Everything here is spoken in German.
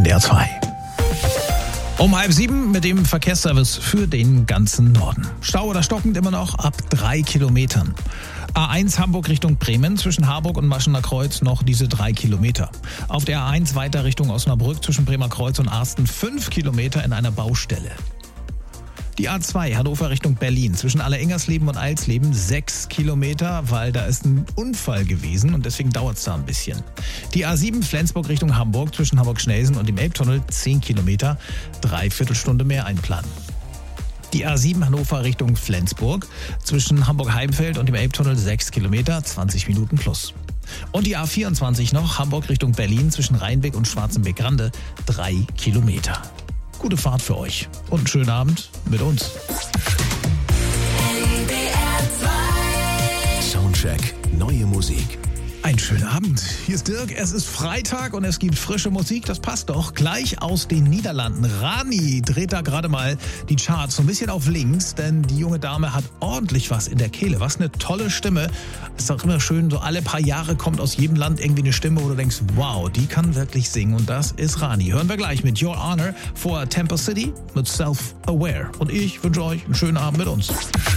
NDR 2. Um 6:30 mit dem Verkehrsservice für den ganzen Norden. Stau oder stockend immer noch ab 3 Kilometern. A1 Hamburg Richtung Bremen, zwischen Harburg und Maschener Kreuz noch diese 3 Kilometer. Auf der A1 weiter Richtung Osnabrück zwischen Bremer Kreuz und Arsten 5 Kilometer in einer Baustelle. Die A2 Hannover Richtung Berlin, zwischen Allerengersleben und Eilsleben 6 Kilometer, weil da ist ein Unfall gewesen und deswegen dauert es da ein bisschen. Die A7 Flensburg Richtung Hamburg, zwischen Hamburg-Schnelsen und dem Elbtunnel 10 Kilometer, 3/4 Stunde mehr einplanen. Die A7 Hannover Richtung Flensburg, zwischen Hamburg-Heimfeld und dem Elbtunnel 6 Kilometer, 20 Minuten plus. Und die A24 noch, Hamburg Richtung Berlin, zwischen Rheinbeck und Schwarzenbeck-Grande, 3 Kilometer. Gute Fahrt für euch und einen schönen Abend mit uns. Soundcheck, neue Musik. Einen schönen Abend. Hier ist Dirk. Es ist Freitag und es gibt frische Musik. Das passt doch. Gleich aus den Niederlanden. Rani dreht da gerade mal die Charts so ein bisschen auf links, denn die junge Dame hat ordentlich was in der Kehle. Was eine tolle Stimme. Ist doch immer schön, so alle paar Jahre kommt aus jedem Land irgendwie eine Stimme, wo du denkst, wow, die kann wirklich singen. Und das ist Rani. Hören wir gleich mit Your Honor vor Tampa City mit Self-Aware. Und ich wünsche euch einen schönen Abend mit uns.